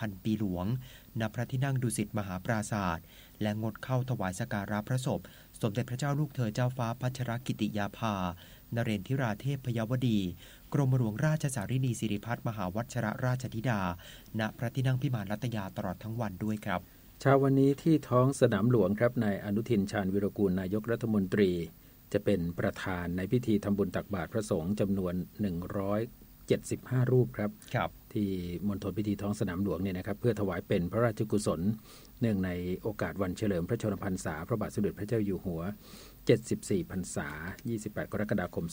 พันปีหลวงณพระที่นั่งดุสิตมหาปราสาทและงดเข้าถวายสักการะพระศพสมเด็จพระเจ้าลูกเธอเจ้าฟ้าพัชรกิติยาภานเรนทิราเทพพยวดีกรมหลวงราชสารินีสิริพัฒน์มหาวัชรราชธิดาณพระที่นั่งพิมานรัตยาตลอดทั้งวันด้วยครับเช้าวันนี้ที่ท้องสนามหลวงครับนายอนุทินชาญวิรากูลนายกรัฐมนตรีจะเป็นประธานในพิธีทำบุญตักบาตรพระสงฆ์จำนวน175รูปครับที่มณฑลพิธีท้องสนามหลวงเนี่ยนะครับเพื่อถวายเป็นพระราชกุศลเนื่องในโอกาสวันเฉลิมพระชนมพรรษาพระบาทสมเด็จพระเจ้าอยู่หัว74พรรษา28กรกฎาคม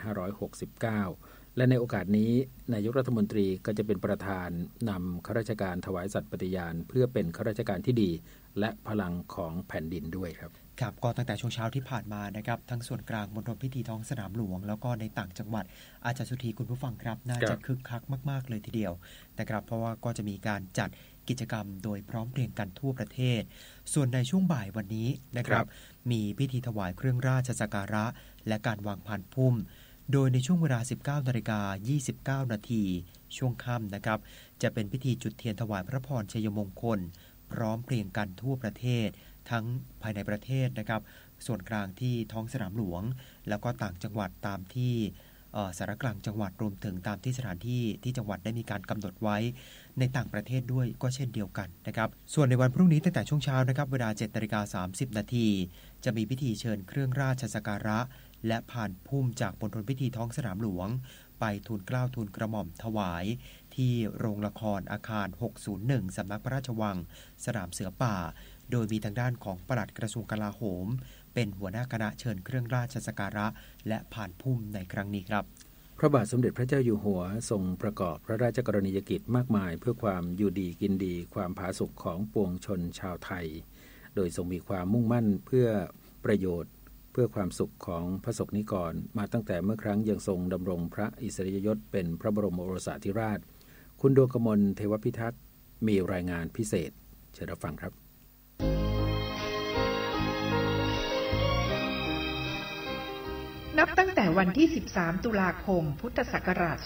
2569และในโอกาสนี้นายกรัฐมนตรีก็จะเป็นประธานนำข้าราชการถวายสัตย์ปฏิญาณเพื่อเป็นข้าราชการที่ดีและพลังของแผ่นดินด้วยครับครับก็ตั้งแต่ช่วงเช้าที่ผ่านมานะครับทั้งส่วนกลางมณฑลพิธีท้องสนามหลวงแล้วก็ในต่างจังหวัดอาจารย์สุธีคุณผู้ฟังครับน่าจะคึกคักมากๆเลยทีเดียวนะครับเพราะว่าก็จะมีการจัดกิจกรรมโดยพร้อมเพรียงกันทั่วประเทศส่วนในช่วงบ่ายวันนี้นะครับมีพิธีถวายเครื่องราชสักการะและการวางพานพุ่มโดยในช่วงเวลา 19:29 นาทีช่วงค่ำนะครับจะเป็นพิธีจุดเทียนถวายพระพรชัยมงคลพร้อมเพรียงกันทั่วประเทศทั้งภายในประเทศนะครับส่วนกลางที่ท้องสนามหลวงแล้วก็ต่างจังหวัดตามที่สารกลางจังหวัดรวมถึงตามที่สถานที่ที่จังหวัดได้มีการกำหนดไว้ในต่างประเทศด้วยก็เช่นเดียวกันนะครับส่วนในวันพรุ่งนี้ตั้งแต่ช่วงเช้านะครับเวลา 7:30 นาทีจะมีพิธีเชิญเครื่องราชสักการะและผ่านพุ่มจากมณฑลพิธีท้องสนามหลวงไปทูลเกล้าทูลกระหม่อมถวายที่โรงละครอาคาร601สำนักพระราชวังสนามเสือป่าโดยมีทางด้านของปลัดกระทรวงกลาโหมเป็นหัวหน้าคณะเชิญเครื่องราชสักการะและผ่านพุ่มในครั้งนี้ครับพระบาทสมเด็จพระเจ้าอยู่หัวทรงประกอบพระราชกรณียกิจมากมายเพื่อความอยู่ดีกินดีความผาสุกของปวงชนชาวไทยโดยทรงมีความมุ่งมั่นเพื่อประโยชน์เพื่อความสุขของพระสงฆ์นิกรมาตั้งแต่เมื่อครั้งยังทรงดำรงพระอิสริยยศเป็นพระบรมโอรสาธิราชคุณดวงกมลเทวพิทักษ์มีรายงานพิเศษเชิญรับฟังครับนับตั้งแต่วันที่13ตุลาคมพุทธศักราช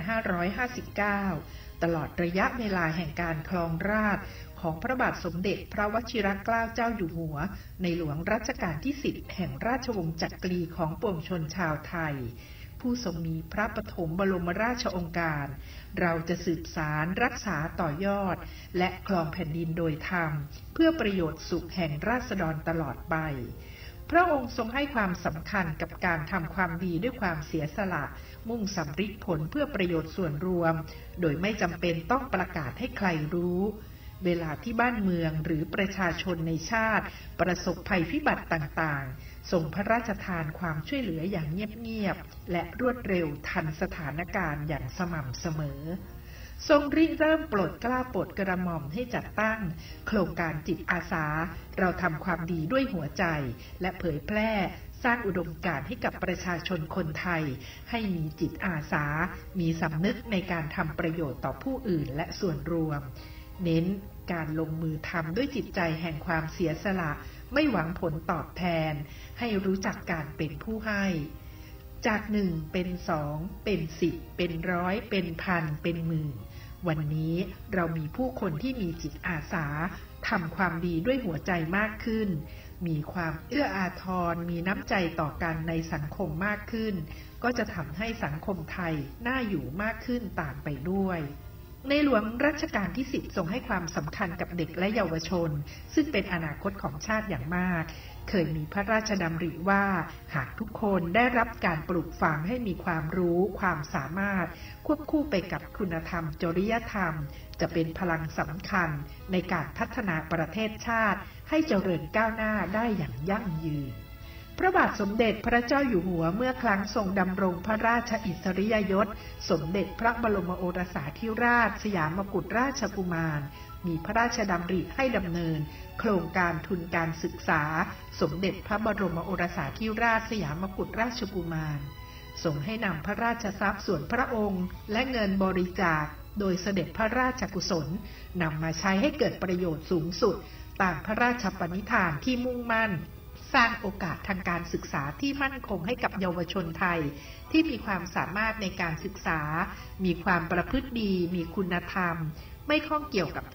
2559ตลอดระยะเวลาแห่งการครองราชย์ของพระบาทสมเด็จพระวชิรเกล้าเจ้าอยู่หัวในหลวงรัชกาลที่10แห่งราชวงศ์จักรีของปวงชนชาวไทยผู้ทรงมีพระปฐมบรมราชโองการเราจะสืบสารรักษาต่อยอดและครองแผ่นดินโดยธรรมเพื่อประโยชน์สุขแห่งราษฎรตลอดไปพระองค์ทรงให้ความสำคัญกับการทำความดีด้วยความเสียสละมุ่งสำฤทธิ์ผลเพื่อประโยชน์ส่วนรวมโดยไม่จำเป็นต้องประกาศให้ใครรู้เวลาที่บ้านเมืองหรือประชาชนในชาติประสบภัยพิบัติต่างๆทรงพระราชทานความช่วยเหลืออย่างเงียบๆและรวดเร็วทันสถานการณ์อย่างสม่ำเสมอทรงริเริ่มโปรดเกล้าโปรดกระหม่อมให้จัดตั้งโครงการจิตอาสาเราทำความดีด้วยหัวใจและเผยแพร่สร้างอุดมการณ์ให้กับประชาชนคนไทยให้มีจิตอาสามีสำนึกในการทำประโยชน์ต่อผู้อื่นและส่วนรวมเน้นการลงมือทำด้วยจิตใจแห่งความเสียสละไม่หวังผลตอบแทนให้รู้จักการเป็นผู้ให้จาก1เป็น2เป็น10เป็น100เป็นพันเป็นหมื่นวันนี้เรามีผู้คนที่มีจิตอาสาทำความดีด้วยหัวใจมากขึ้นมีความเอื้ออาทรมีน้ำใจต่อกันในสังคมมากขึ้นก็จะทำให้สังคมไทยน่าอยู่มากขึ้นตามไปด้วยในหลวงรัชกาลที่10ทรงให้ความสำคัญกับเด็กและเยาวชนซึ่งเป็นอนาคตของชาติอย่างมากเคยมีพระราชดำริว่าหากทุกคนได้รับการปลูกฝังให้มีความรู้ความสามารถควบคู่ไปกับคุณธรรมจริยธรรมจะเป็นพลังสำคัญในการพัฒนาประเทศชาติให้เจริญก้าวหน้าได้อย่างยั่งยืนพระบาทสมเด็จพระเจ้าอยู่หัวเมื่อครั้งทรงดำรงพระราชอิสริยยศสมเด็จพระบรมโอรสาธิราชสยามกุฎราชกุมารมีพระราชดำริให้ดำเนินโครงการทุนการศึกษาสมเด็จพระบรมโอรสาธิราชสยามกุฎราชกุมารทรงให้นำพระราชทรัพย์ส่วนพระองค์และเงินบริจาคโดยเสด็จพระราชกุศลนำมาใช้ให้เกิดประโยชน์สูงสุดตามพระราชปณิธานที่มุ่งมั่นสร้างโอกาสทางการศึกษาที่มั่นคงให้กับเยาวชนไทยที่มีความสามารถในการศึกษามีความประพฤติดีมีคุณธรรมไม่ข้องเกี่ยวกับ